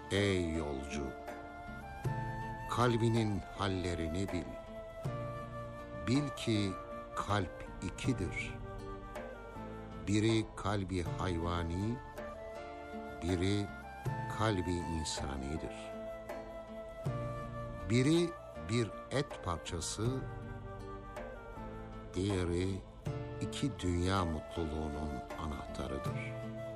Ey yolcu, kalbinin hallerini bil. Bil ki kalp ikidir. Biri kalbi hayvani, biri kalbi insanidir. Biri bir et parçası, diğeri iki dünya mutluluğunun anahtarıdır.